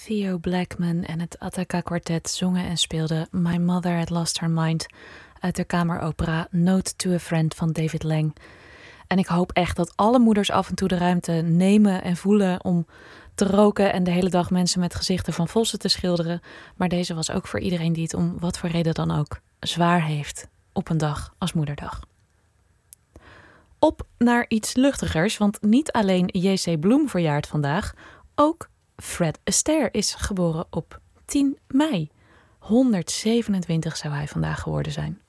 Theo Blackman en het Attaka Quartet zongen en speelden My Mother Had Lost Her Mind uit de kameropera Note to a Friend van David Lang. En ik hoop echt dat alle moeders af en toe de ruimte nemen en voelen om te roken en de hele dag mensen met gezichten van vossen te schilderen. Maar deze was ook voor iedereen die het om wat voor reden dan ook zwaar heeft op een dag als Moederdag. Op naar iets luchtigers, want niet alleen J.C. Bloem verjaart vandaag, ook Fred Astaire is geboren op 10 mei. 127 zou hij vandaag geworden zijn.